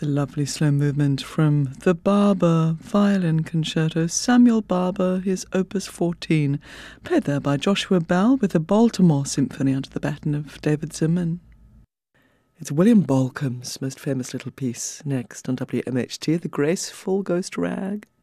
The lovely slow movement from the Barber Violin Concerto, Samuel Barber, his Opus 14, played there by Joshua Bell with the Baltimore Symphony under the baton of David Zimmern. It's William Bolcom's most famous little piece next on WMHT, The Graceful Ghost Rag.